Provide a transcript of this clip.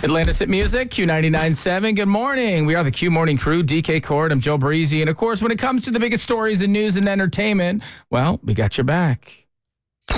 Atlantis at Music, Q99.7. Good morning. We are the Q Morning Crew, DK Cord, I'm Joe Breezy. And of course, when it comes to the biggest stories in news and entertainment, well, we got your back.